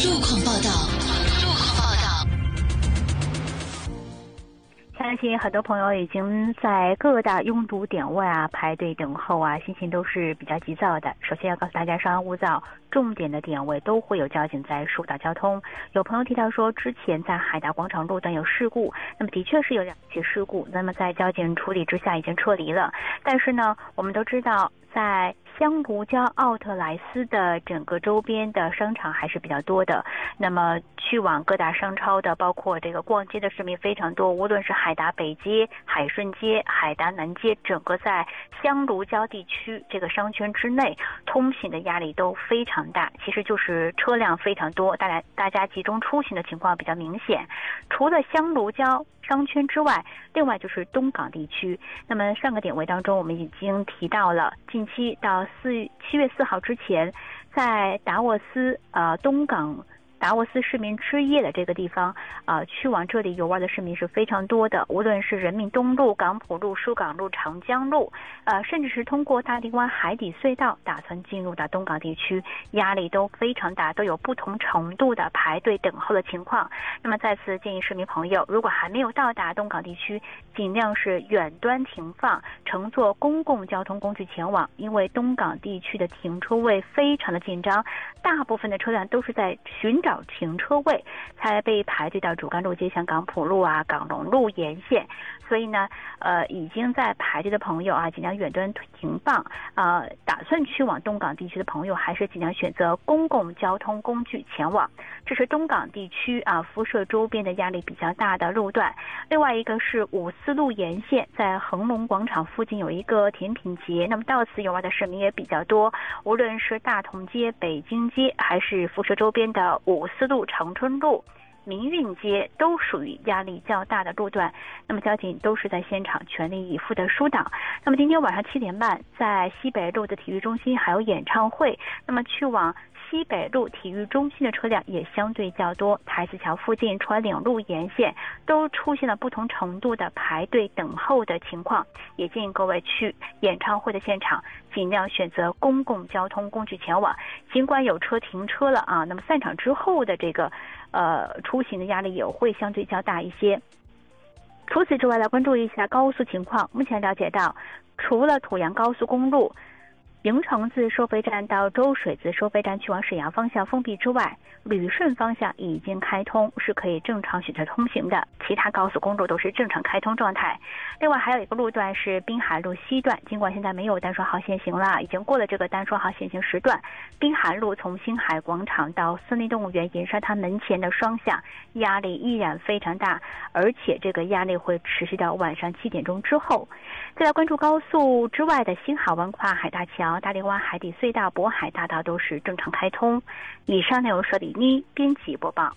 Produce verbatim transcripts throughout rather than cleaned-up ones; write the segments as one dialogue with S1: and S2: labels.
S1: 路况报道。路况报道。
S2: 相信很多朋友已经在各大拥堵点位啊排队等候啊，心情都是比较急躁的。首先要告诉大家，稍安勿躁，重点的点位都会有交警在疏导交通。有朋友提到说，之前在海达广场路段有事故，那么的确是有两起事故，那么在交警处理之下已经撤离了。但是呢，我们都知道，在香炉礁奥特莱斯的整个周边的商场还是比较多的，那么去往各大商超的，包括这个逛街的市民非常多，无论是海达北街、海顺街、海达南街，整个在香炉礁地区这个商圈之内，通行的压力都非常大，其实就是车辆非常多，大家大家集中出行的情况比较明显。除了香炉礁商圈之外，另外就是东港地区。那么上个点位当中，我们已经提到了，近期到四七月四号之前，在达沃斯呃东港达沃斯市民之夜的这个地方，呃，去往这里游玩的市民是非常多的，无论是人民东路、港浦路、疏港路、长江路，呃，甚至是通过大丁湾海底隧道打算进入到东港地区，压力都非常大，都有不同程度的排队等候的情况。那么再次建议市民朋友，如果还没有到达东港地区，尽量是远端停放，乘坐公共交通工具前往，因为东港地区的停车位非常的紧张，大部分的车辆都是在寻找停车位才被排队到主干路街，像港浦路啊、港龙路沿线。所以呢，呃，已经在排队的朋友啊，尽量远端停放。呃，打算去往东港地区的朋友，还是尽量选择公共交通工具前往。这是东港地区啊辐射周边的压力比较大的路段。另外一个是五四路沿线，在恒隆广场附近有一个甜品节，那么到此游玩的市民也比较多。无论是大同街、北京街，还是辐射周边的五四路、长春路、民运街，都属于压力较大的路段，那么交警都是在现场全力以赴的疏导。那么今天晚上七点半，在西北路的体育中心还有演唱会，那么去往西北路体育中心的车辆也相对较多，台子桥附近、川岭路沿线都出现了不同程度的排队等候的情况，也建议各位去演唱会的现场尽量选择公共交通工具前往。尽管有车停车了啊，那么散场之后的这个呃出行的压力也会相对较大一些。除此之外，来关注一下高速情况。目前了解到，除了土洋高速公路营城自收费站到周水自收费站去往沈阳方向封闭之外，旅顺方向已经开通，是可以正常选择通行的，其他高速公路都是正常开通状态。另外还有一个路段是滨海路西段，尽管现在没有单双号限行了，已经过了这个单双号限行时段，滨海路从星海广场到森林动物园银沙滩门前的双向压力依然非常大，而且这个压力会持续到晚上七点钟之后。再来关注高速之外的新海湾跨海大桥、大林湾海底隧道、渤海大道都是正常开通。以上内容是李妮编辑播报。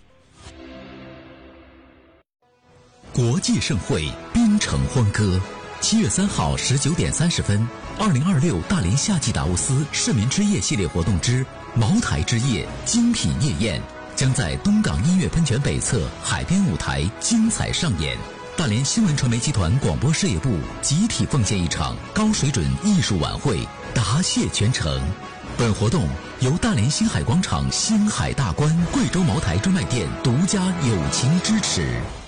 S3: 国际盛会，滨城欢歌。七月三号十九点三十分，二零二六大连夏季达沃斯市民之夜系列活动之茅台之夜精品夜宴将在东港音乐喷泉北侧海边舞台精彩上演。大连新闻传媒集团广播事业部集体奉献一场高水准艺术晚会，答谢全城。本活动由大连星海广场星海大观贵州茅台专卖店独家友情支持。